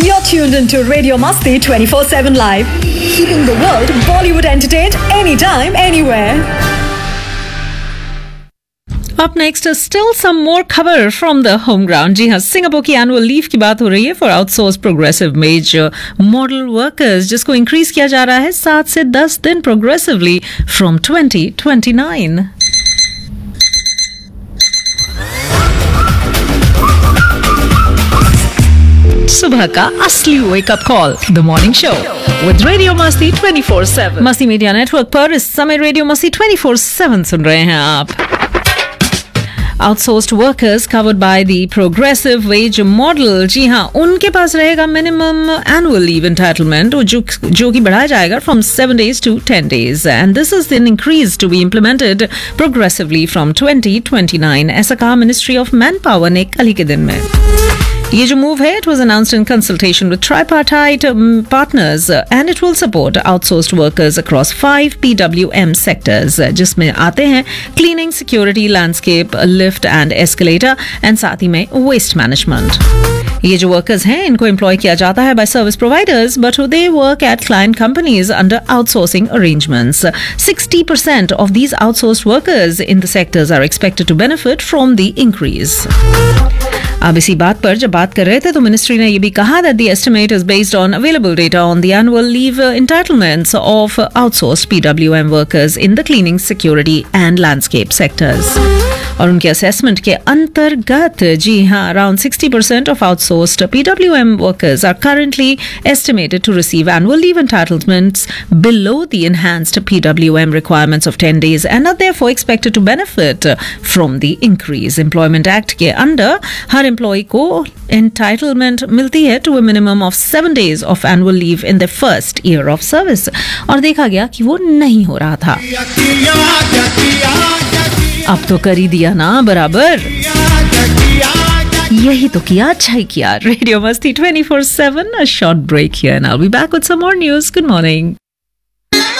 You're tuned into Radio Masti 24/7 Live, keeping the world Bollywood entertained anytime, anywhere. Up next is still some more खबर from the home ground. जी हाँ, Singapore की annual leave की बात हो रही है for outsource progressive major model workers, जिसको increase किया जा रहा है 7 से 10 दिन प्रोग्रेसिवली फ्रॉम 2029. सुबह का असली wake up call, the morning show with radio मस्ती 24/7. मस्ती मीडिया नेटवर्क पर इस समय रेडियो मस्ती 24/7 सुन रहे हैं आप. Outsourced workers covered by the progressive veg model, जी हाँ, उनके पास रहेगा मिनिमम एनुअल लीव एंटाइटलमेंट जो कि बढ़ाया जाएगा from 7 days to 10 days, and this is an increase to be implemented progressively from 2029. ऐसा कहा मिनिस्ट्री ऑफ मैन पावर ने कल ही के दिन में. ये जो मूव है, it was announced in consultation with tripartite partners and it will support outsourced workers across 5 PWM sectors, जिसमें आते हैं cleaning, security, landscape, lift and escalator, and साथ ही में waste management. ये जो वर्कर्स हैं, इनको एम्प्लॉय किया जाता है bye service providers, but they work at client companies under outsourcing arrangements. 60% of these outsourced workers in the sectors are expected to benefit from the increase. अब इसी बात पर जब बात कर रहे थे तो मिनिस्ट्री ने ये भी कहा that the estimate is based on available data on the annual leave entitlements of outsourced PWM workers in the cleaning, security and landscape sectors. और उनके असेसमेंट के अंतर्गत, जी हाँ, around 60% of outsourced PWM workers are currently estimated to receive annual leave entitlements below the enhanced PWM requirements of 10 days and are therefore expected to benefit from the increase. Employment Act के under her employ को entitlement मिलती है to a minimum of 7 days of annual leave in the first year of service, और देखा गया कि वो नहीं हो रहा था. अब तो कर ही दिया ना बराबर. यही तो किया, अच्छा ही किया. रेडियो मस्ती 24/7, a short break here and I'll be back with some more news. Good morning.